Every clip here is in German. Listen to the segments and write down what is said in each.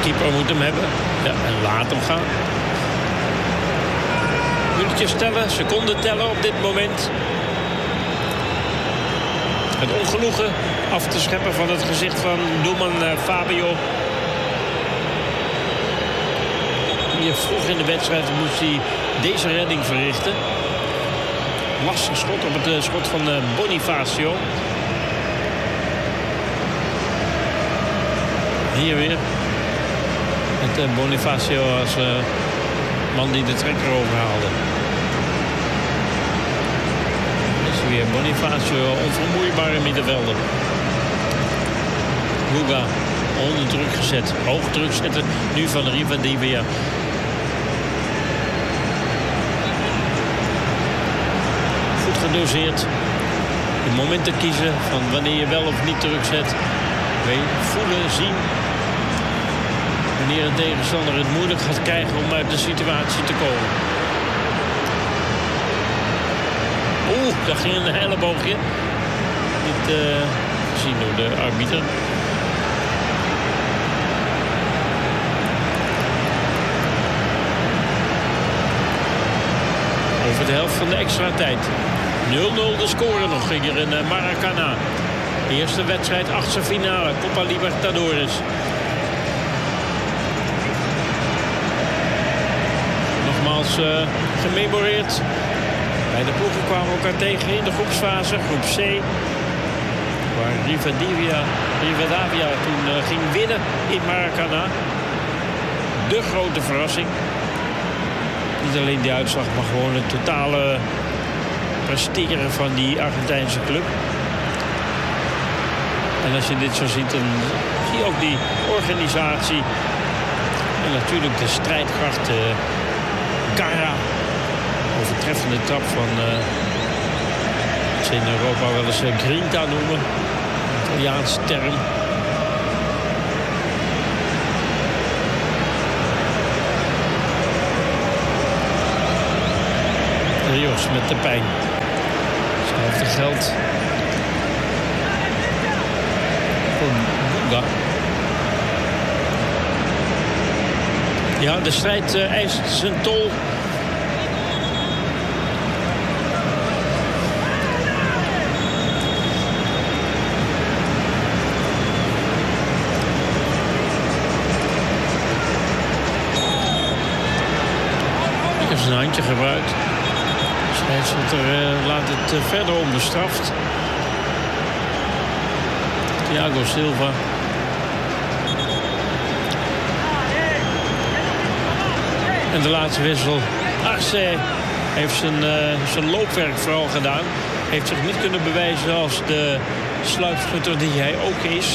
Keeper moet hem hebben. Ja, en laat hem gaan. Minuutjes tellen, seconden tellen op dit moment. Het ongenoegen af te scheppen van het gezicht van doelman Fabio. Hier vroeg in de wedstrijd moest hij deze redding verrichten. Lastig schot op het schot van Bonifacio. Hier weer. Met Bonifacio als man die de trekker overhaalde. Is weer Bonifacio, onvermoeibare middenvelder. Guga onder druk gezet. Hoog druk zetten nu van Rivadavia. Goed gedoseerd. De momenten kiezen van wanneer je wel of niet druk zet. Voelen, zien. Wanneer een tegenstander het moeilijk gaat krijgen om uit de situatie te komen. Oeh, daar ging een elleboogje. Niet gezien door de arbiter. Over de helft van de extra tijd. 0-0 de score nog hier in Maracana. Eerste wedstrijd, achtste finale, Copa Libertadores. Nogmaals gememoreerd. Beide ploegen kwamen elkaar tegen in de groepsfase, groep C. Waar Rivadavia toen ging winnen in Maracana. De grote verrassing. Niet alleen die uitslag, maar gewoon het totale presteren van die Argentijnse club. En als je dit zo ziet, dan zie je ook die organisatie. En natuurlijk de strijdkracht. Cara. Overtreffende trap van... wat ze in Europa wel eens grinta noemen. Italiaanse term. Rios met de pijn. Hetzelfde geldt voor Guga. Ja, de strijd eist zijn tol. Ik heb zijn handje gebruikt. Scheidsrechter laat het verder onbestraft. Thiago Silva. En de laatste wissel. Arce heeft zijn loopwerk vooral gedaan. Heeft zich niet kunnen bewijzen als de sluipschutter die hij ook is.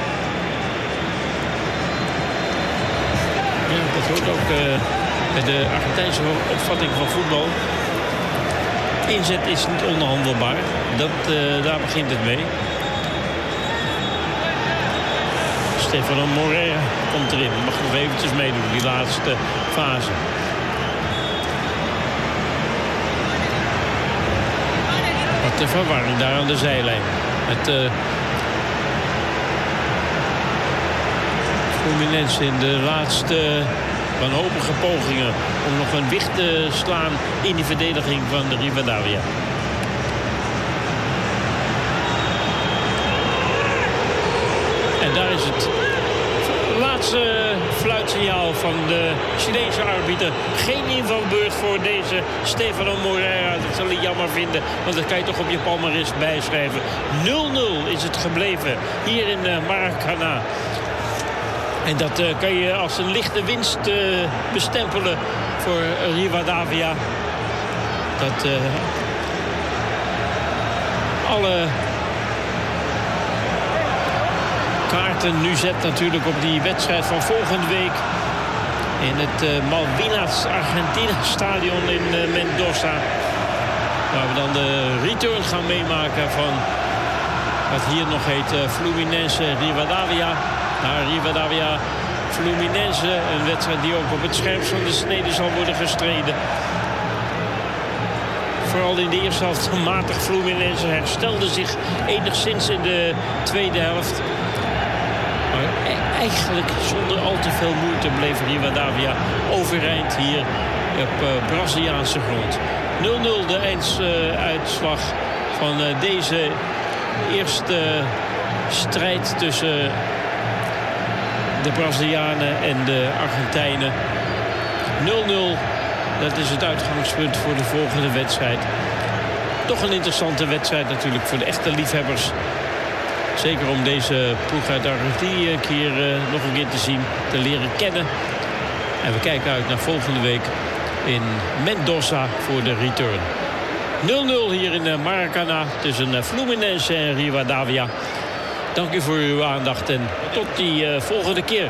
Ja, dat hoort ook bij de Argentijnse opvatting van voetbal. Inzet is niet onderhandelbaar. Daar begint het mee. Stefano Moreira komt erin. Mag nog eventjes meedoen, die laatste fase. Wat de verwarring daar aan de zijlijn. Met Fluminense in de laatste wanhopige pogingen om nog een wicht te slaan in die verdediging van de Rivadavia. En daar is het laatste fluitsignaal van de Chinese arbiter. Geen invalbeurt voor deze Stefano Moreira. Dat zal hij jammer vinden, want dat kan je toch op je palmares bijschrijven. 0-0 is het gebleven hier in Maracana. En dat kan je als een lichte winst bestempelen voor Rivadavia. Dat alle kaarten nu zet natuurlijk op die wedstrijd van volgende week. In het Malvinas Argentina stadion in Mendoza. Waar we dan de return gaan meemaken van wat hier nog heet Fluminense Rivadavia. Rivadavia Fluminense, een wedstrijd die ook op het scherpst van de snede zal worden gestreden. Vooral in de eerste helft matig. Fluminense herstelde zich enigszins in de tweede helft. Maar eigenlijk zonder al te veel moeite bleef Rivadavia overeind hier op Braziliaanse grond. 0-0 de einduitslag van deze eerste strijd tussen de Brazilianen en de Argentijnen. 0-0, dat is het uitgangspunt voor de volgende wedstrijd. Toch een interessante wedstrijd natuurlijk voor de echte liefhebbers. Zeker om deze ploeg uit Argentinië nog een keer te zien, te leren kennen. En we kijken uit naar volgende week in Mendoza voor de return. 0-0 hier in Maracanã tussen Fluminense en Rivadavia. Dank u voor uw aandacht en tot die volgende keer.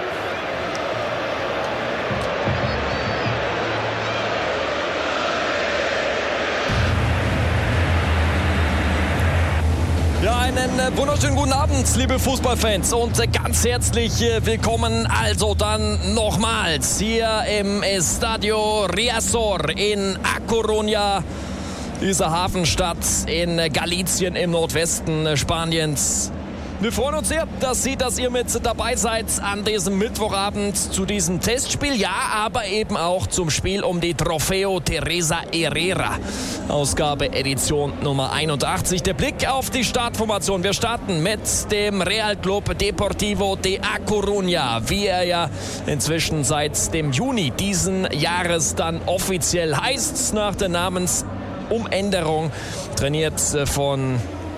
Ja, einen wunderschönen guten Abend, liebe Fußballfans, und ganz herzlich willkommen also dann nochmals hier im Estadio Riazor in A Coruña, dieser Hafenstadt in Galicien im Nordwesten Spaniens. Wir freuen uns sehr, dass ihr mit dabei seid an diesem Mittwochabend zu diesem Testspiel. Ja, aber eben auch zum Spiel um die Trofeo Teresa Herrera. Ausgabe Edition Nummer 81. Der Blick auf die Startformation. Wir starten mit dem Real Club Deportivo de A Coruña, wie er ja inzwischen seit dem Juni diesen Jahres dann offiziell heißt, nach der Namensumänderung, trainiert von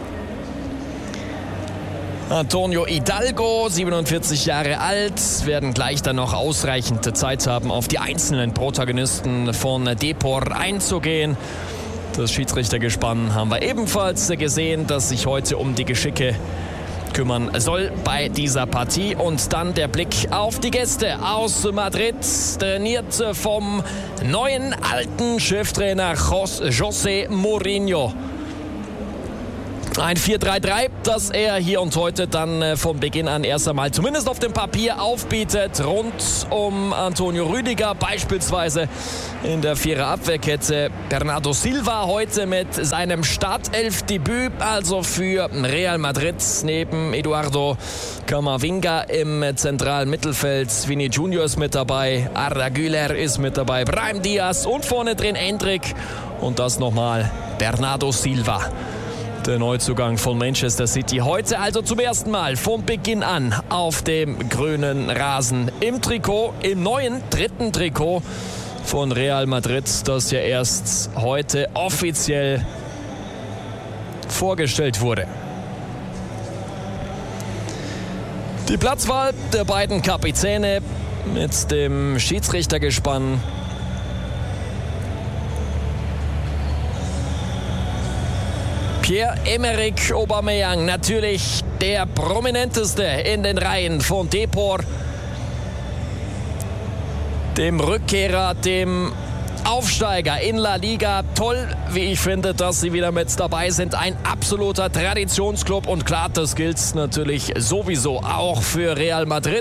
Antonio Hidalgo, 47 Jahre alt, werden gleich dann noch ausreichend Zeit haben, auf die einzelnen Protagonisten von Depor einzugehen. Das Schiedsrichtergespann haben wir ebenfalls gesehen, das sich heute um die Geschicke kümmern soll bei dieser Partie. Und dann der Blick auf die Gäste aus Madrid, trainiert vom neuen alten Cheftrainer José Mourinho. Ein 4-3-3, das er hier und heute dann von Beginn an erst einmal zumindest auf dem Papier aufbietet. Rund um Antonio Rüdiger beispielsweise in der Vierer-Abwehrkette. Bernardo Silva heute mit seinem Startelfdebüt, also für Real Madrid, neben Eduardo Camavinga im zentralen Mittelfeld. Vini Junior ist mit dabei, Arda Güler ist mit dabei, Brahim Diaz und vorne drin Endrick. Und das nochmal Bernardo Silva. Der Neuzugang von Manchester City heute also zum ersten Mal von Beginn an auf dem grünen Rasen im Trikot, im neuen dritten Trikot von Real Madrid, das ja erst heute offiziell vorgestellt wurde. Die Platzwahl der beiden Kapitäne mit dem Schiedsrichtergespann. Pierre-Emerick Aubameyang, natürlich der prominenteste in den Reihen von Depor. Dem Rückkehrer, dem Aufsteiger in La Liga. Toll, wie ich finde, dass sie wieder mit dabei sind. Ein absoluter Traditionsclub und klar, das gilt natürlich sowieso auch für Real Madrid.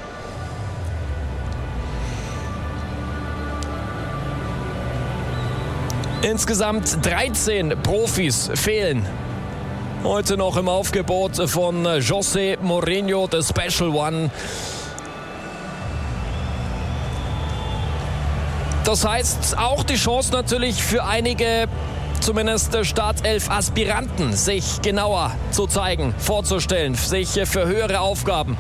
Insgesamt 13 Profis fehlen heute noch im Aufgebot von José Mourinho, the Special One. Das heißt auch die Chance natürlich für einige, zumindest Startelf-Aspiranten, sich genauer zu zeigen, vorzustellen, sich für höhere Aufgaben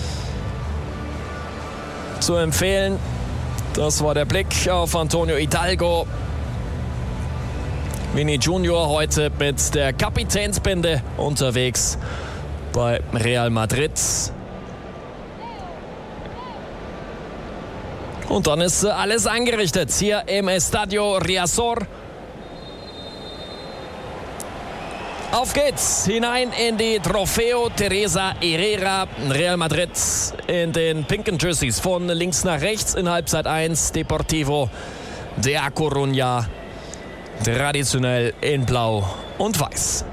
zu empfehlen. Das war der Blick auf Antonio Hidalgo. Vini Junior heute mit der Kapitänsbinde unterwegs bei Real Madrid. Und dann ist alles eingerichtet hier im Estadio Riazor. Auf geht's hinein in die Trofeo Teresa Herrera. Real Madrid in den pinken Jerseys von links nach rechts in Halbzeit 1. Deportivo de A Coruña traditionell in Blau und Weiß.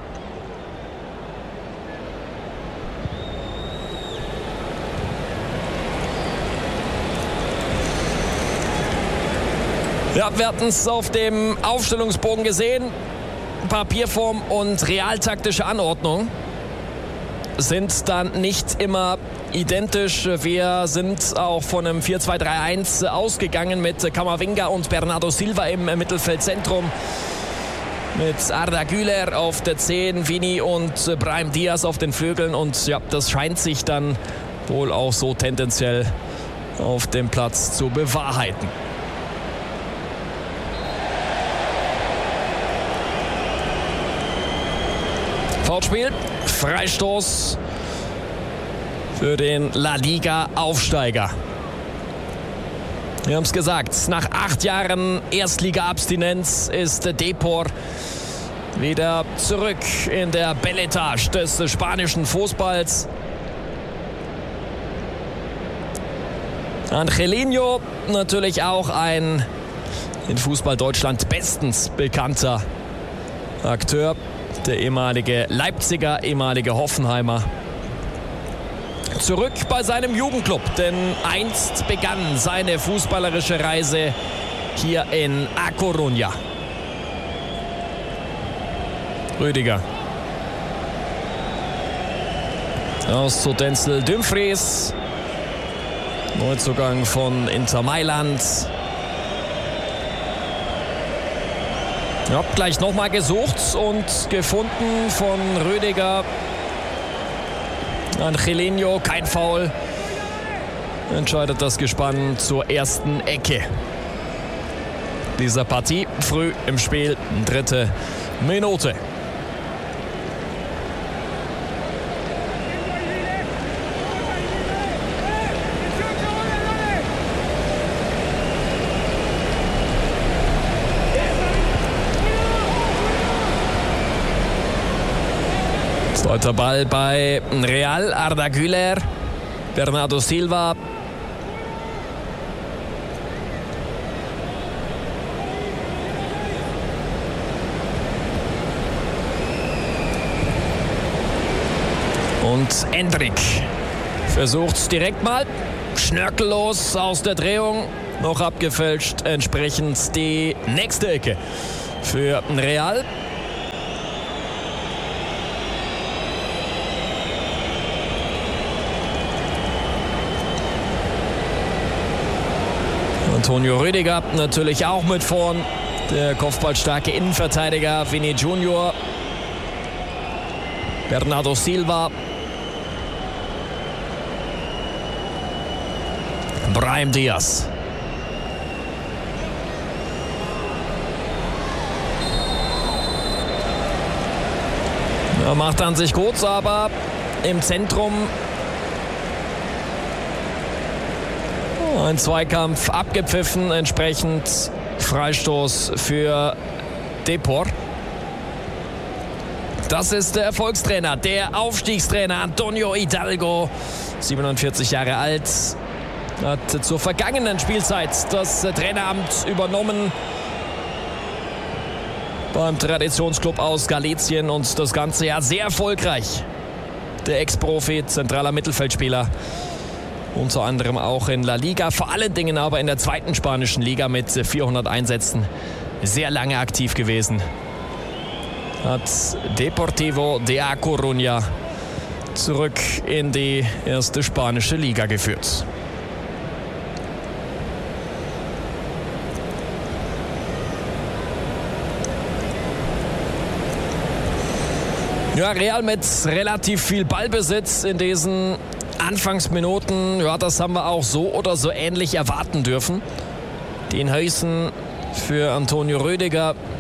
Ja, wir hatten es auf dem Aufstellungsbogen gesehen. Papierform und realtaktische Anordnung. sind dann nicht immer identisch. Wir sind auch von einem 4-2-3-1 ausgegangen mit Camavinga und Bernardo Silva im Mittelfeldzentrum. Mit Arda Güler auf der 10, Vini und Brahim Diaz auf den Flügeln. Und ja, das scheint sich dann wohl auch so tendenziell auf dem Platz zu bewahrheiten. Foulspiel, Freistoß für den La Liga-Aufsteiger. Wir haben es gesagt, nach 8 Jahren Erstliga-Abstinenz ist Depor wieder zurück in der Beletage des spanischen Fußballs. Angelino, natürlich auch ein in Fußball Deutschland bestens bekannter Akteur. Der ehemalige Leipziger, ehemalige Hoffenheimer. Zurück bei seinem Jugendclub, denn einst begann seine fußballerische Reise hier in A Coruña. Rüdiger. Aus zu Denzel Dumfries. Neuzugang von Inter Mailand. Ja, gleich nochmal gesucht und gefunden von Rüdiger. Angelino, kein Foul. Entscheidet das Gespann zur ersten Ecke dieser Partie. Früh im Spiel, 3. Minute. Zweiter Ball bei Real, Arda Güler, Bernardo Silva. Und Endrick versucht direkt mal, schnörkellos aus der Drehung, noch abgefälscht, entsprechend die nächste Ecke für Real. Antonio Rüdiger natürlich auch mit vorn. Der kopfballstarke Innenverteidiger Vini Junior. Bernardo Silva. Brahim Diaz. Er macht an sich kurz, aber im Zentrum ein Zweikampf abgepfiffen, entsprechend Freistoß für Depor. Das ist der Erfolgstrainer, der Aufstiegstrainer Antonio Hidalgo, 47 Jahre alt, hat zur vergangenen Spielzeit das Traineramt übernommen beim Traditionsclub aus Galicien und das Ganze ja sehr erfolgreich. Der Ex-Profi, zentraler Mittelfeldspieler. Unter anderem auch in La Liga, vor allen Dingen aber in der 2. spanischen Liga mit 400 Einsätzen. Sehr lange aktiv gewesen. Hat Deportivo de A Coruña zurück in die 1. spanische Liga geführt. Ja, Real mit relativ viel Ballbesitz in diesen Anfangsminuten, ja, das haben wir auch so oder so ähnlich erwarten dürfen. Den Heusen für Antonio Rüdiger,